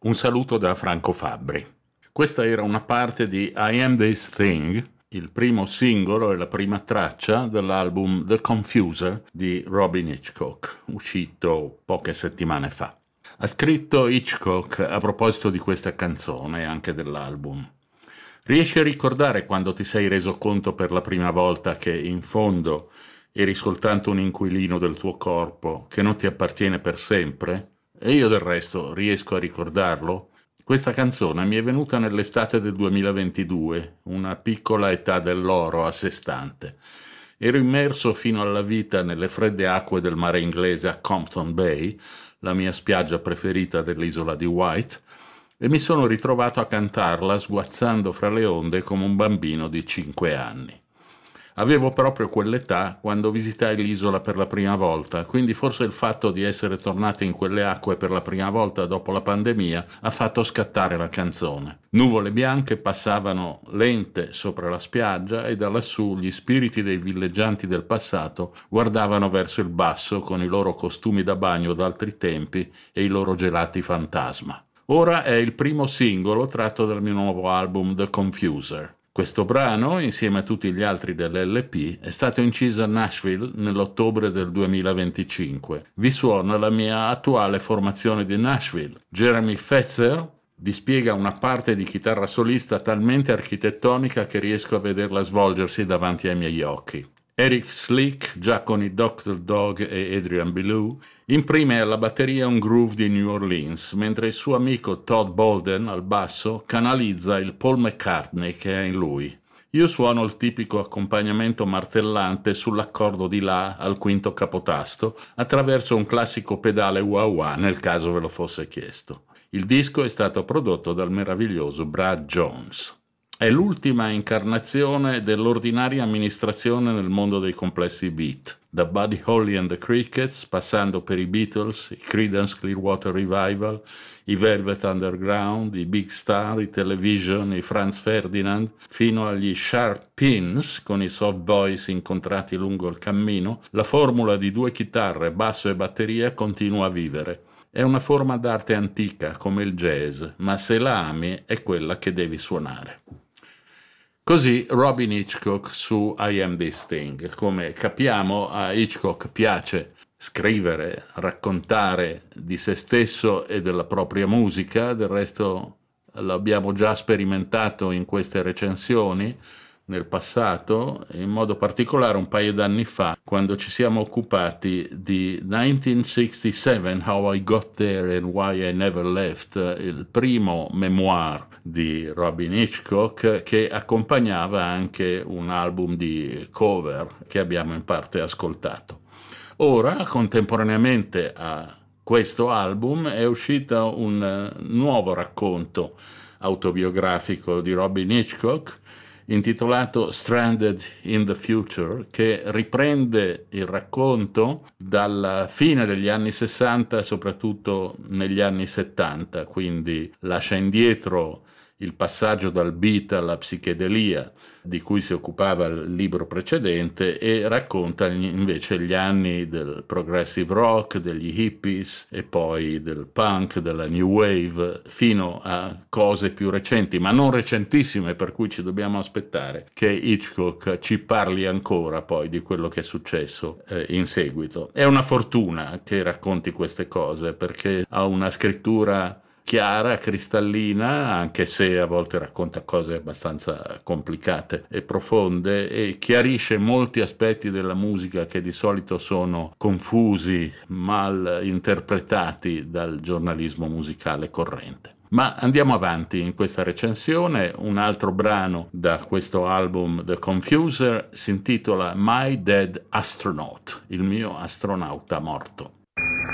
Un saluto da Franco Fabbri. Questa era una parte di I Am This Thing, il primo singolo e la prima traccia dell'album The Confuser di Robyn Hitchcock, uscito poche settimane fa. Ha scritto Hitchcock a proposito di questa canzone e anche dell'album: riesci a ricordare quando ti sei reso conto per la prima volta che in fondo eri soltanto un inquilino del tuo corpo che non ti appartiene per sempre? E io del resto riesco a ricordarlo? Questa canzone mi è venuta nell'estate del 2022, una piccola età dell'oro a sé stante. Ero immerso fino alla vita nelle fredde acque del mare inglese a Compton Bay, la mia spiaggia preferita dell'isola di Wight, e mi sono ritrovato a cantarla sguazzando fra le onde come un bambino di 5 anni. Avevo proprio quell'età quando visitai l'isola per la prima volta, quindi forse il fatto di essere tornato in quelle acque per la prima volta dopo la pandemia ha fatto scattare la canzone. Nuvole bianche passavano lente sopra la spiaggia e da lassù gli spiriti dei villeggianti del passato guardavano verso il basso con i loro costumi da bagno d'altri tempi e i loro gelati fantasma. Ora è il primo singolo tratto dal mio nuovo album The Confuser. Questo brano, insieme a tutti gli altri dell'LP, è stato inciso a Nashville nell'ottobre del 2025. Vi suona la mia attuale formazione di Nashville. Jeremy Fetzer dispiega una parte di chitarra solista talmente architettonica che riesco a vederla svolgersi davanti ai miei occhi. Eric Slick, già con i Dr. Dog e Adrian Belew, imprime alla batteria un groove di New Orleans, mentre il suo amico Todd Bolden al basso canalizza il Paul McCartney che è in lui. Io suono il tipico accompagnamento martellante sull'accordo di La al quinto capotasto attraverso un classico pedale wah-wah nel caso ve lo fosse chiesto. Il disco è stato prodotto dal meraviglioso Brad Jones. È l'ultima incarnazione dell'ordinaria amministrazione nel mondo dei complessi beat, da Buddy Holly and the Crickets, passando per i Beatles, i Creedence Clearwater Revival, i Velvet Underground, i Big Star, i Television, i Franz Ferdinand, fino agli Sharp Pins con i Soft Boys incontrati lungo il cammino. La formula di 2 chitarre, basso e batteria continua a vivere. È una forma d'arte antica come il jazz, ma se la ami è quella che devi suonare. Così Robyn Hitchcock su I Am This Thing. Come capiamo, a Hitchcock piace scrivere, raccontare di se stesso e della propria musica, del resto l'abbiamo già sperimentato in queste recensioni nel passato, in modo particolare un paio d'anni fa, quando ci siamo occupati di 1967, How I Got There and Why I Never Left, il primo memoir di Robyn Hitchcock che accompagnava anche un album di cover che abbiamo in parte ascoltato. Ora, contemporaneamente a questo album, è uscito un nuovo racconto autobiografico di Robyn Hitchcock intitolato Stranded in the Future, che riprende il racconto dalla fine degli anni 60 soprattutto negli anni 70, quindi lascia indietro il passaggio dal beat alla psichedelia di cui si occupava il libro precedente e racconta invece gli anni del progressive rock, degli hippies e poi del punk, della new wave, fino a cose più recenti, ma non recentissime, per cui ci dobbiamo aspettare che Hitchcock ci parli ancora poi di quello che è successo in seguito. È una fortuna che racconti queste cose perché ha una scrittura chiara, cristallina, anche se a volte racconta cose abbastanza complicate e profonde e chiarisce molti aspetti della musica che di solito sono confusi, mal interpretati dal giornalismo musicale corrente. Ma andiamo avanti in questa recensione. Un altro brano da questo album The Confuser si intitola My Dead Astronaut, il mio astronauta morto.